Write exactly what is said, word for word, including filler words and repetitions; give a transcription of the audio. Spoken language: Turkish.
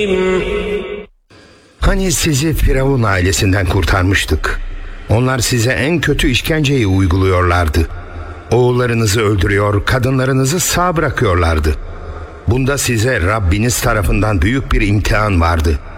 Hani sizi Firavun ailesinden kurtarmıştık. Onlar size en kötü işkenceyi uyguluyorlardı. Oğullarınızı öldürüyor, kadınlarınızı sağ bırakıyorlardı. Bunda size Rabbiniz tarafından büyük bir imtihan vardı.